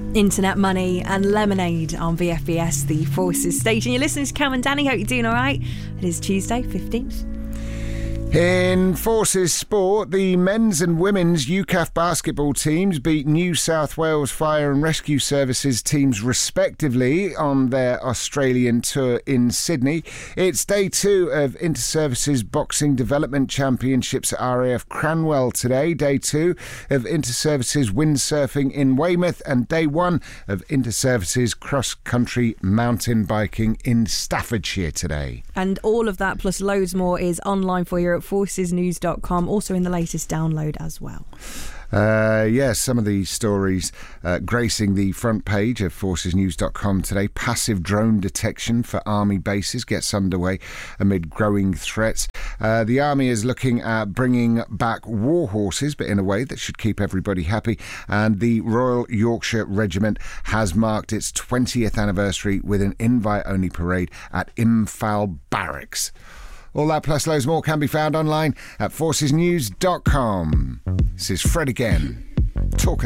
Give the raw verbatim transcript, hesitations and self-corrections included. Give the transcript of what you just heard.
Internet Money and Lemonade on V F B S, the Forces station. You're listening to Cam and Danny. Hope you're doing all right. It is Tuesday, fifteenth. In Forces Sport, the men's and women's U C A F basketball teams beat New South Wales Fire and Rescue Services teams respectively on their Australian tour in Sydney. It's day two of Interservices Boxing Development Championships at R A F Cranwell today, day two of Interservices Windsurfing in Weymouth, and day one of Interservices Cross Country Mountain Biking in Staffordshire today. And all of that plus loads more is online for you at forces news dot com, also in the latest download as well. Uh, yes, yeah, some of the stories uh, gracing the front page of forces news dot com today. Passive drone detection for army bases gets underway amid growing threats. Uh, the army is looking at bringing back war horses, but in a way that should keep everybody happy. And the Royal Yorkshire Regiment has marked its twentieth anniversary with an invite-only parade at Imphal Barracks. All that plus loads more can be found online at forces news dot com. This is Fred again. Talk